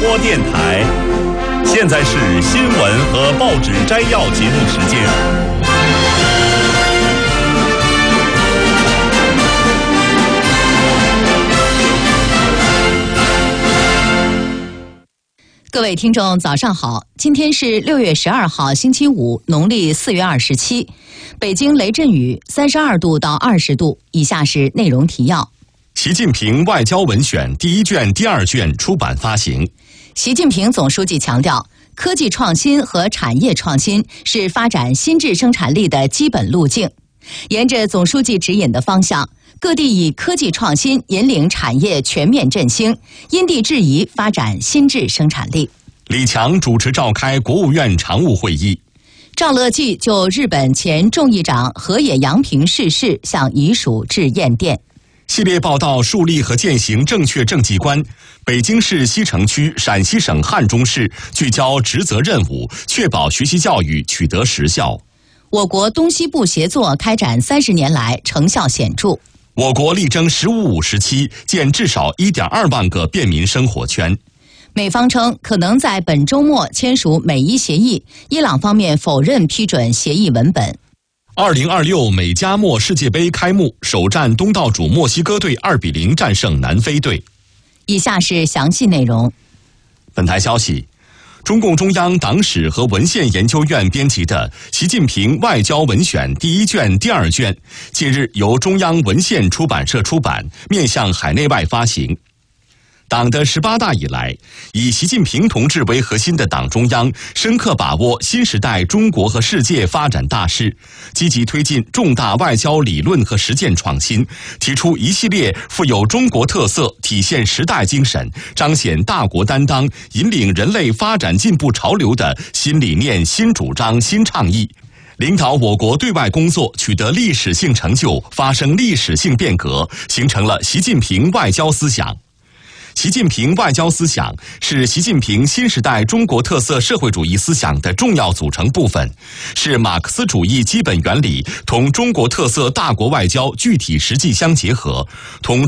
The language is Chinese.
播电台。现在是新闻和报纸摘要节目时间。 各位听众早上好，今天是6月12号星期五，农历4月27，北京雷阵雨，32度到20度。以下是内容提要。 习近平外交文选第一卷、第二卷出版发行。 习近平总书记强调，科技创新和产业创新是发展新质生产力的基本路径。沿着总书记指引的方向，各地以科技创新引领产业全面振兴，因地制宜发展新质生产力。 李强主持召开国务院常务会议。 赵乐际就日本前众议长河野洋平逝世向遗属致唁电。 系列报道树立和践行正确政绩观。北京市西城区、陕西省汉中市聚焦职责任务，确保学习教育取得实效。 我国东西部协作开展30年来成效显著。 我国力争“15-5”时期建至少1.2万个便民生活圈。 美方称可能在本周末签署美伊协议，伊朗方面否认批准协议文本。 2026美加墨世界杯开幕，首战东道主墨西哥队2-0战胜南非队。 以下是详细内容。 本台消息，中共中央党史和文献研究院编辑的《习近平外交文选》第一卷、第二卷，近日由中央文献出版社出版，面向海内外发行。党的18大以来，以习近平同志为核心的党中央深刻把握新时代中国和世界发展大势，积极推进重大外交理论和实践创新，提出一系列富有中国特色、体现时代精神、彰显大国担当、引领人类发展进步潮流的新理念、新主张、新倡议，领导我国对外工作取得历史性成就，发生历史性变革，形成了习近平外交思想。习近平外交思想是习近平新时代中国特色社会主义思想的重要组成部分，是马克思主义基本原理同中国特色大国外交具体实际相结合，同